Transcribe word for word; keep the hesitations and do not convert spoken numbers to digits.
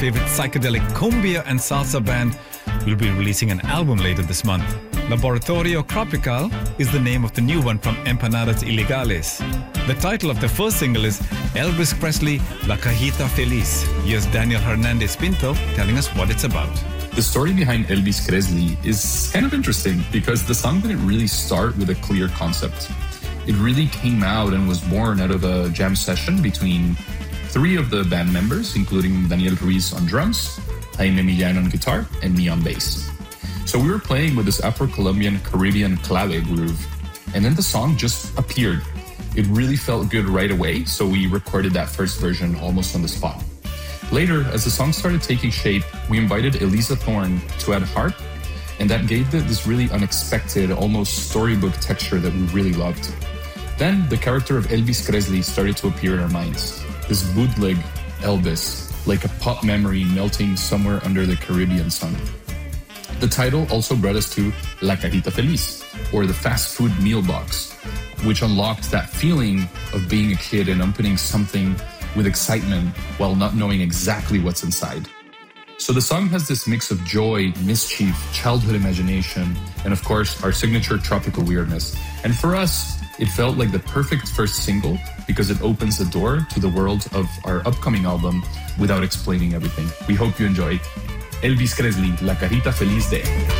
favorite psychedelic cumbia and salsa band, will be releasing an album later this month. Laboratorio Tropical is the name of the new one from Empanadas Ilegales. The title of the first single is Elvis Presley, La Cajita Feliz. Here's Daniel Hernandez Pinto telling us what it's about. The story behind Elvis Presley is kind of interesting because the song didn't really start with a clear concept. It really came out and was born out of a jam session between three of the band members, including Daniel Ruiz on drums, Jaime Millán on guitar, and me on bass. So we were playing with this Afro-Colombian Caribbean clave groove, and then the song just appeared. It really felt good right away, so we recorded that first version almost on the spot. Later, as the song started taking shape, we invited Elisa Thorne to add harp, and that gave it this really unexpected, almost storybook texture that we really loved. Then the character of Elvis Presley started to appear in our minds. This bootleg Elvis, like a pop memory melting somewhere under the Caribbean sun. The title also brought us to La Cajita Feliz, or the fast food meal box, which unlocked that feeling of being a kid and opening something with excitement while not knowing exactly what's inside. So the song has this mix of joy, mischief, childhood imagination, and of course, our signature tropical weirdness. And for us, it felt like the perfect first single because it opens the door to the world of our upcoming album without explaining everything. We hope you enjoy Elvis Presley, La Cajita Feliz de...